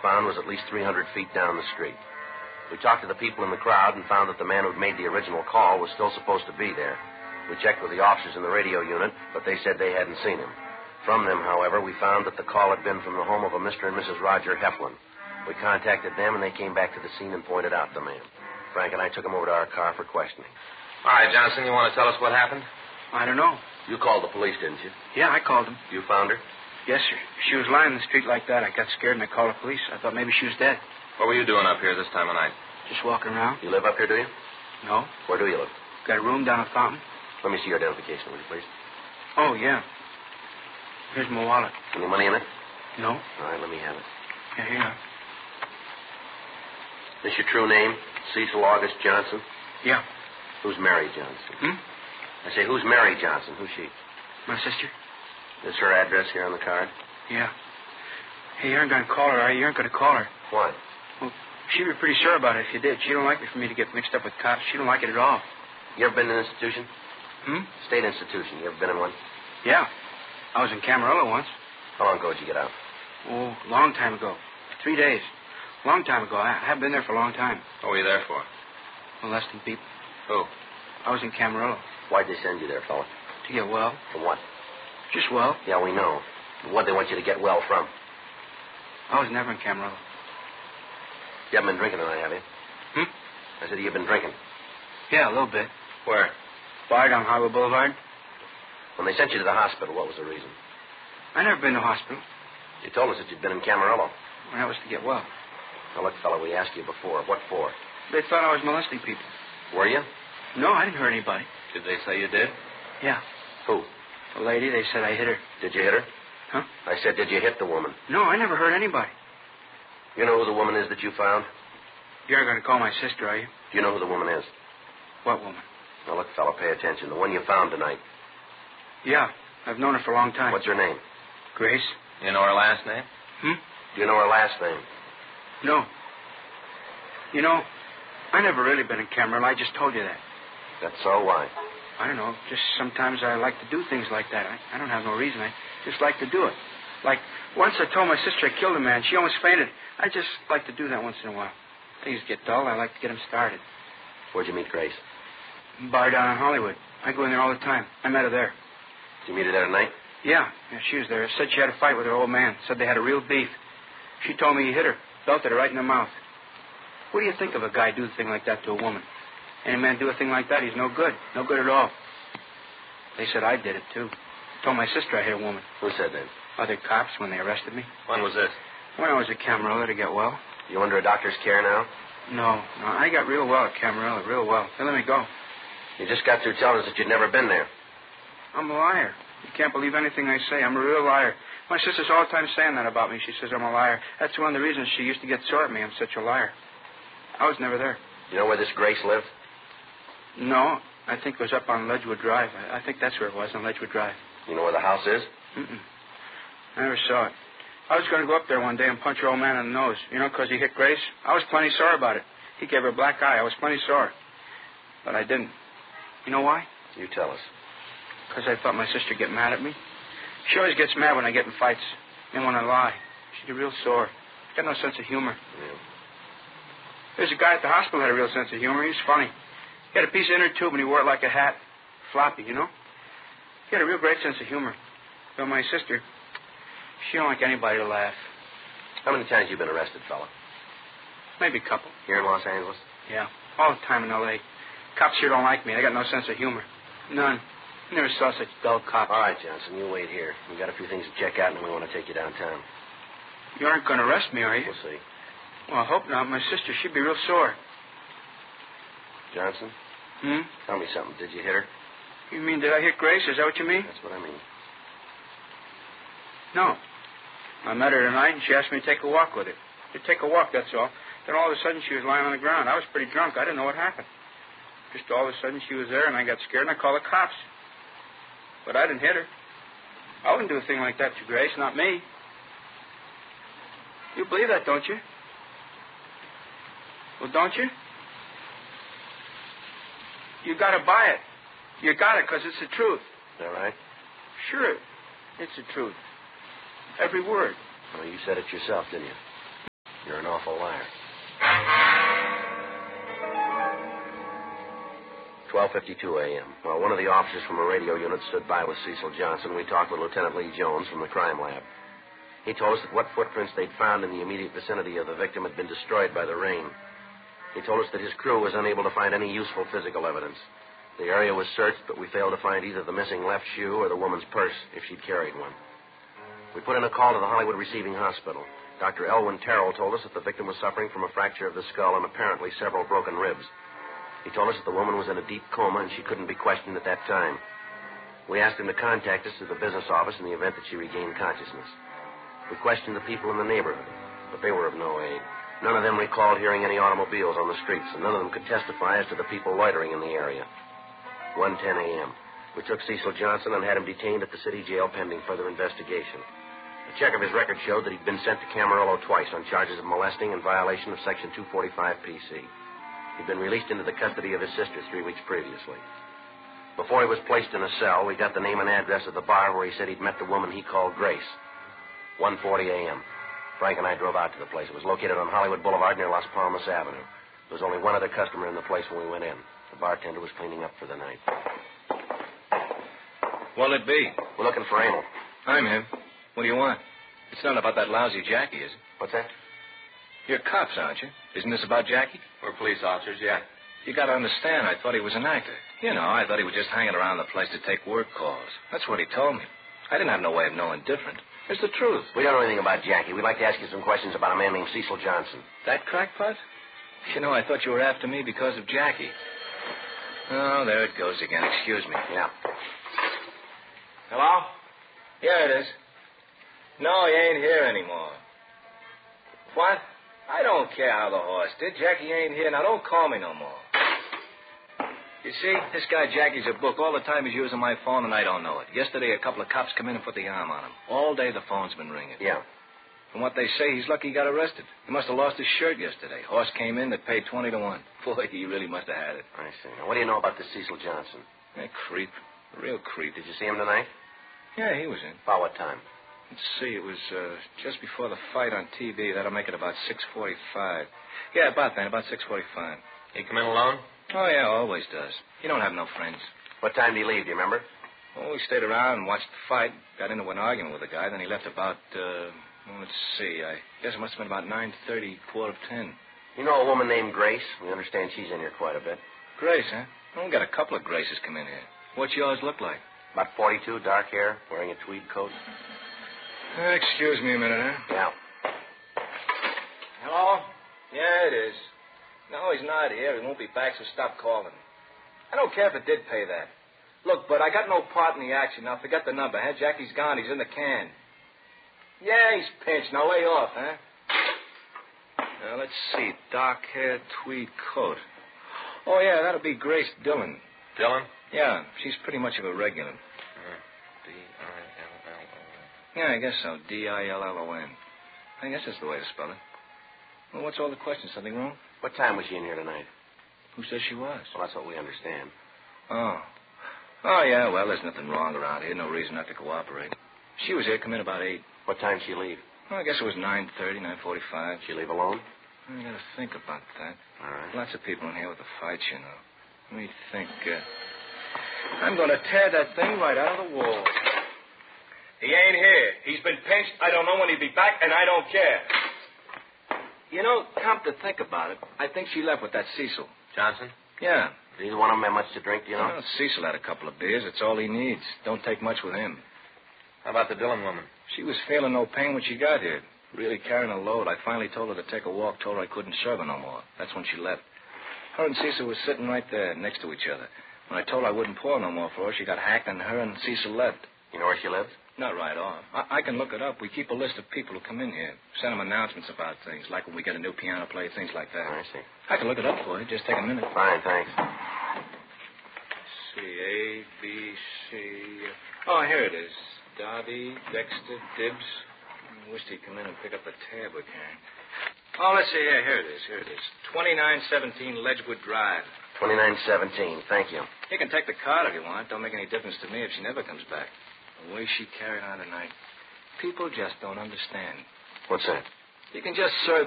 found was at least 300 feet down the street. We talked to the people in the crowd and found that the man who'd made the original call was still supposed to be there. We checked with the officers in the radio unit, but they said they hadn't seen him. From them, however, we found that the call had been from the home of a Mr. and Mrs. Roger Heflin. We contacted them, and they came back to the scene and pointed out the man. Frank and I took him over to our car for questioning. All right, Johnson, you want to tell us what happened? I don't know. You called the police, didn't you? Yeah, I called them. You found her? Yes, sir. She was lying in the street like that. I got scared and I called the police. I thought maybe she was dead. What were you doing up here this time of night? Just walking around. You live up here, do you? No. Where do you live? Got a room down at Fountain. Let me see your identification, will you, please? Oh, yeah. Here's my wallet. Any money in it? No. All right, let me have it. Yeah, here you are. This your true name? Cecil August Johnson? Yeah. Who's Mary Johnson? Hmm? I say, who's Mary Johnson? Who's she? My sister. Is her address here on the card? Yeah. Hey, you aren't going to call her, are you? You aren't going to call her. Why? Well, she'd be pretty sure about it if you did. She don't like it for me to get mixed up with cops. She don't like it at all. You ever been in an institution? Hmm? State institution. You ever been in one? Yeah. I was in Camarillo once. How long ago did you get out? Oh, long time ago. 3 days. Long time ago. I haven't been there for a long time. What were you there for? Molesting people. Who? I was in Camarillo. Why'd they send you there, fella? To get well. For what? Just well. Yeah, we know. What'd they want you to get well from? I was never in Camarillo. You haven't been drinking tonight, have you? Hmm? I said you've been drinking. Yeah, a little bit. Where? Bar down Highway Boulevard. When they sent you to the hospital, what was the reason? I never been to hospital. You told us that you'd been in Camarillo. Well, that was to get well. Now, look, fella, we asked you before. What for? They thought I was molesting people. Were you? No, I didn't hurt anybody. Did they say you did? Yeah. Who? The lady, they said I hit her. Did you hit her? Huh? I said, did you hit the woman? No, I never hurt anybody. You know who the woman is that you found? You aren't going to call my sister, are you? Do you know who the woman is? What woman? Now, look, fella, pay attention. The one you found tonight. Yeah, I've known her for a long time. What's her name? Grace. You know her last name? Hmm? Do you know her last name? No. You know, I never really been in Camarillo. I just told you that. That's so? Why? I don't know. Just sometimes I like to do things like that. I don't have no reason. I just like to do it. Like, once I told my sister I killed a man. She almost fainted. I just like to do that once in a while. Things get dull. I like to get them started. Where'd you meet Grace? Bar down in Hollywood. I go in there all the time. I met her there. Did you meet her there tonight? Yeah, she was there. Said she had a fight with her old man. Said they had a real beef. She told me he hit her. Belted her right in the mouth. What do you think of a guy do a thing like that to a woman? Any man do a thing like that, he's no good. No good at all. They said I did it, too. Told my sister I hit a woman. Who said that? Other cops when they arrested me. When was this? When I was at Camarillo to get well. You under a doctor's care now? No, I got real well at Camarillo, real well. They let me go. You just got through telling us that you'd never been there. I'm a liar. You can't believe anything I say. I'm a real liar. My sister's all the time saying that about me. She says I'm a liar. That's one of the reasons she used to get sore at me. I'm such a liar. I was never there. You know where this Grace lived? No, I think it was up on Ledgewood Drive. I think that's where it was, on Ledgewood Drive. You know where the house is? Mm-mm. I never saw it. I was going to go up there one day and punch your old man in the nose, you know, because he hit Grace. I was plenty sore about it. He gave her a black eye. I was plenty sore. But I didn't. You know why? You tell us. Because I thought my sister'd get mad at me. She always gets mad when I get in fights and when I lie. She's real sore. Got no sense of humor. Yeah. There's a guy at the hospital who had a real sense of humor. He was funny. He had a piece of inner tube and he wore it like a hat. Floppy, you know? He had a real great sense of humor. Though my sister, she don't like anybody to laugh. How many times you been arrested, fella? Maybe a couple. Here in Los Angeles? Yeah. All the time in L.A. Cops here don't like me. They got no sense of humor. None. Never saw such dull cops. All right, Johnson, you wait here. We got a few things to check out, and then we want to take you downtown. You aren't going to arrest me, are you? We'll see. Well, I hope not. My sister, she'd be real sore. Johnson? Hmm? Tell me something. Did you hit her? You mean, did I hit Grace? Is that what you mean? That's what I mean. No. I met her tonight, and she asked me to take a walk with her. To take a walk, that's all. Then all of a sudden, she was lying on the ground. I was pretty drunk. I didn't know what happened. Just all of a sudden, she was there, and I got scared, and I called the cops. But I didn't hit her. I wouldn't do a thing like that to Grace, not me. You believe that, don't you? Well, don't you? You got to buy it. You got it, because it's the truth. Is that right? Sure, it's the truth. Every word. Well, you said it yourself, didn't you? You're an awful liar. 12:52 a.m. While one of the officers from a radio unit stood by with Cecil Johnson, we talked with Lieutenant Lee Jones from the crime lab. He told us that what footprints they'd found in the immediate vicinity of the victim had been destroyed by the rain. He told us that his crew was unable to find any useful physical evidence. The area was searched, but we failed to find either the missing left shoe or the woman's purse, if she'd carried one. We put in a call to the Hollywood Receiving Hospital. Dr. Elwyn Terrell told us that the victim was suffering from a fracture of the skull and apparently several broken ribs. He told us that the woman was in a deep coma and she couldn't be questioned at that time. We asked him to contact us through the business office in the event that she regained consciousness. We questioned the people in the neighborhood, but they were of no aid. None of them recalled hearing any automobiles on the streets, and none of them could testify as to the people loitering in the area. 1:10 a.m. We took Cecil Johnson and had him detained at the city jail pending further investigation. A check of his record showed that he'd been sent to Camarillo twice on charges of molesting and violation of Section 245 PC. He'd been released into the custody of his sister 3 weeks previously. Before he was placed in a cell, we got the name and address of the bar where he said he'd met the woman he called Grace. 1:40 a.m. Frank and I drove out to the place. It was located on Hollywood Boulevard near Las Palmas Avenue. There was only one other customer in the place when we went in. The bartender was cleaning up for the night. What'll it be? We're looking for Emil. I'm him. What do you want? It's not about that lousy Jackie, is it? What's that? You're cops, aren't you? Isn't this about Jackie? We're police officers, yeah. You gotta understand, I thought he was an actor. You know, I thought he was just hanging around the place to take work calls. That's what he told me. I didn't have no way of knowing different. It's the truth. We don't know anything about Jackie. We'd like to ask you some questions about a man named Cecil Johnson. That crackpot? You know, I thought you were after me because of Jackie. Oh, there it goes again. Excuse me. Yeah. Hello? Yeah, it is. No, he ain't here anymore. What? I don't care how the horse did. Jackie ain't here. Now, don't call me no more. You see, this guy Jackie's a book. All the time he's using my phone, and I don't know it. Yesterday, a couple of cops come in and put the arm on him. All day, the phone's been ringing. Yeah. From what they say, he's lucky he got arrested. He must have lost his shirt yesterday. Horse came in, that paid 20 to 1. Boy, he really must have had it. I see. Now, what do you know about this Cecil Johnson? A creep. A real creep. Did you see him tonight? Yeah, he was in. About what time? Let's see, it was just before the fight on TV. That'll make it about 6:45. Yeah, about then, about 6:45. He come in alone? Oh, yeah, always does. He don't have no friends. What time did he leave, do you remember? Oh, we stayed around and watched the fight. Got into an argument with the guy. Then he left about, let's see. I guess it must have been about 9:30, 9:45. You know a woman named Grace? We understand she's in here quite a bit. Grace, huh? Well, we got a couple of Graces come in here. What's yours look like? About 42, dark hair, wearing a tweed coat. Excuse me a minute, huh? Yeah. Hello? Yeah, it is. No, he's not here. He won't be back, so stop calling. I don't care if it did pay that. Look, Bud, I got no part in the action. Now, forget the number, huh? Jackie's gone. He's in the can. Yeah, he's pinched. Now, lay off, huh? Now, let's see. Dark hair, tweed coat. Oh, yeah, that'll be Grace Dillon. Dillon? Yeah, she's pretty much of a regular. D-I-L-L-O-N. Yeah, I guess so. Dillon. I guess that's the way to spell it. Well, what's all the questions? Something wrong? What time was she in here tonight? Who says she was? Well, that's what we understand. Oh. Oh, yeah, well, there's nothing wrong around here. No reason not to cooperate. She was here, come in about 8. What time did she leave? Well, I guess it was 9:30, 9:45. Did she leave alone? I gotta think about that. All right. Lots of people in here with the fights, you know. Let me think. I'm gonna tear that thing right out of the wall. He ain't here. He's been pinched. I don't know when he'll be back, and I don't care. You know, come to think about it, I think she left with that Cecil. Johnson? Yeah. Did either one of them have much to drink, do you know? Well, Cecil had a couple of beers. It's all he needs. Don't take much with him. How about the Dillon woman? She was feeling no pain when she got here. Really carrying a load. I finally told her to take a walk, told her I couldn't serve her no more. That's when she left. Her and Cecil were sitting right there next to each other. When I told her I wouldn't pour no more for her, she got hacked and her and Cecil left. You know where she lives? Not right off. I can look it up. We keep a list of people who come in here. Send them announcements about things, like when we get a new piano player, things like that. I see. I can look it up for you. Just take a minute. Fine, thanks. C, A, B, C. Oh, here it is. Darby, Dexter, Dibbs. I wish he'd come in and pick up the tab we can. Oh, let's see. Here it is. 2917 Ledgewood Drive. 2917. Thank you. You can take the card if you want. Don't make any difference to me if she never comes back. The way she carried on tonight. People just don't understand. What's that? You can just serve